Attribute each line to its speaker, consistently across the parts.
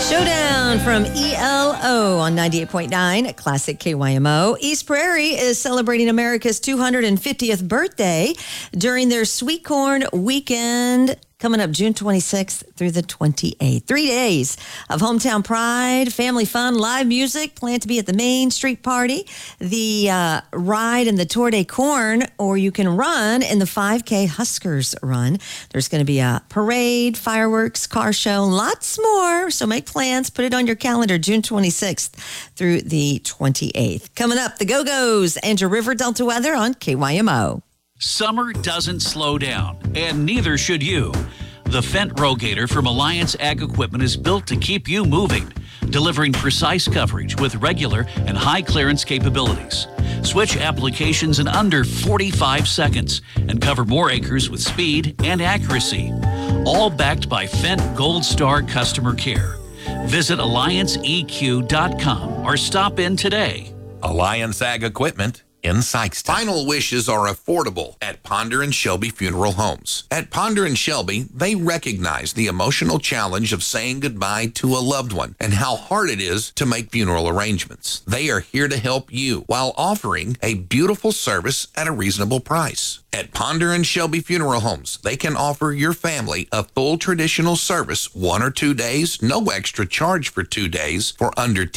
Speaker 1: Showdown from ELO on 98.9 Classic KYMO. East Prairie is celebrating America's 250th birthday during their Sweet Corn Weekend coming up June 26th through the 28th. 3 days of hometown pride, family fun, live music planned to be at the Main Street Party, the ride in the Tour de Corn, or you can run in the 5K Huskers Run. There's going to be a parade, fireworks, car show, lots more. So make plans. Put it on your calendar, June 26th through the 28th. Coming up, the Go-Go's and your River Delta weather on KYMO.
Speaker 2: Summer doesn't slow down, and neither should you. The Fendt Rogator from Alliance Ag Equipment is built to keep you moving, delivering precise coverage with regular and high clearance capabilities. Switch applications in under 45 seconds and cover more acres with speed and accuracy. All backed by Fendt Gold Star customer care. Visit AllianceEQ.com or stop in today.
Speaker 3: Alliance Ag Equipment in Sikeston. Final wishes are affordable at Ponder and Shelby Funeral Homes. At Ponder and Shelby, they recognize the emotional challenge of saying goodbye to a loved one and how hard it is to make funeral arrangements. They are here to help you while offering a beautiful service at a reasonable price. At Ponder and Shelby Funeral Homes, they can offer your family a full traditional service 1 or 2 days, no extra charge for 2 days, for under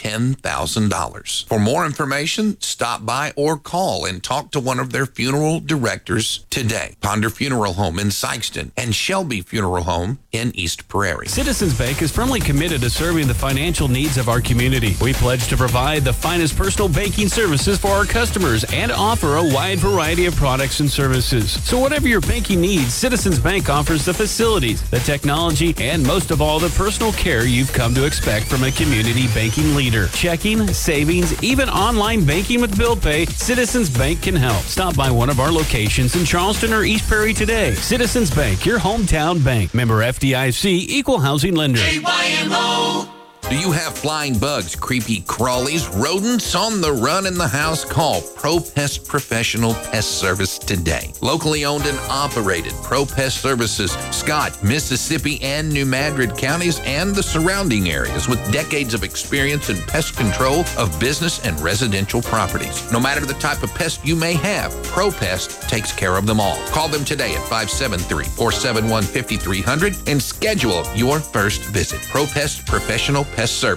Speaker 3: $10,000. For more information, stop by or call and talk to one of their funeral directors today. Ponder Funeral Home in Sikeston and Shelby Funeral Home in East Prairie.
Speaker 4: Citizens Bank is firmly committed to serving the financial needs of our community. We pledge to provide the finest personal banking services for our customers and offer a wide variety of products and services. So whatever your banking needs, Citizens Bank offers the facilities, the technology, and most of all, the personal care you've come to expect from a community banking leader. Checking, savings, even online banking with bill pay, Citizens Bank can help. Stop by one of our locations in Charleston or East Prairie today. Citizens Bank, your hometown bank. Member FDIC, Equal Housing Lender.
Speaker 3: KYMO. Do you have flying bugs, creepy crawlies, rodents on the run in the house? Call ProPest Professional Pest Service today. Locally owned and operated, ProPest Services, Scott, Mississippi, and New Madrid counties and the surrounding areas with decades of experience in pest control of business and residential properties. No matter the type of pest you may have, ProPest takes care of them all. Call them today at 573-471-5300 and schedule your first visit. ProPest Professional Pest Service.